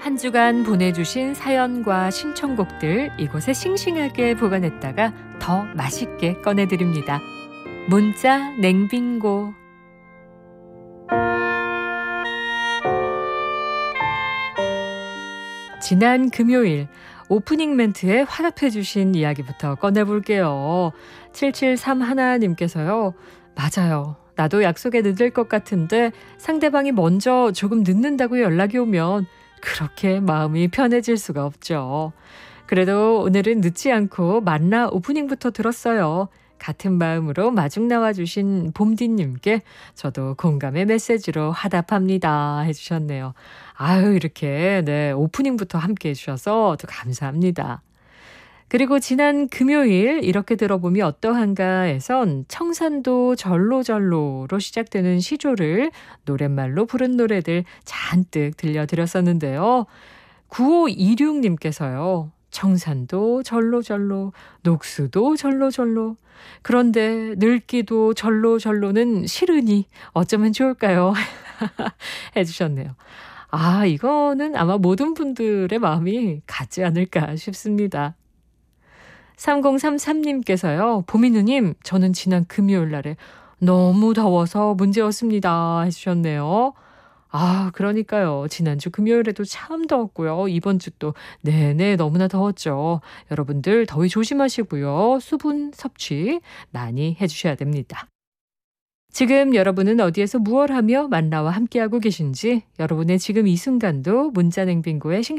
한 주간 보내주신 사연과 신청곡들 이곳에 싱싱하게 보관했다가 더 맛있게 꺼내드립니다. 문자 냉빙고. 지난 금요일 오프닝 멘트에 화답해 주신 이야기부터 꺼내볼게요. 7731님께서요. 맞아요. 나도 약속에 늦을 것 같은데 상대방이 먼저 조금 늦는다고 연락이 오면 그렇게 마음이 편해질 수가 없죠. 그래도 오늘은 늦지 않고 만나 오프닝부터 들었어요. 같은 마음으로 마중 나와주신 봄디님께 저도 공감의 메시지로 화답합니다 해주셨네요. 아유, 이렇게 오프닝부터 함께 해주셔서 또 감사합니다. 그리고 지난 금요일 이렇게 들어보면 어떠한가에선 청산도 절로절로로 시작되는 시조를 노랫말로 부른 노래들 잔뜩 들려드렸었는데요. 9526님께서요. 청산도 절로절로, 녹수도 절로절로. 그런데 늙기도 절로절로는 싫으니 어쩌면 좋을까요? 해주셨네요. 아, 이거는 아마 모든 분들의 마음이 같지 않을까 싶습니다. 3033님께서요. 보미누님, 저는 지난 금요일 날에 너무 더워서 문제였습니다 해주셨네요. 아, 그러니까요. 지난주 금요일에도 참 더웠고요. 이번 주 또 내내 너무나 더웠죠. 여러분들 더위 조심하시고요. 수분 섭취 많이 해주셔야 됩니다. 지금 여러분은 어디에서 무얼 하며 만나와 함께하고 계신지 여러분의 지금 이 순간도 문자 냉빙고에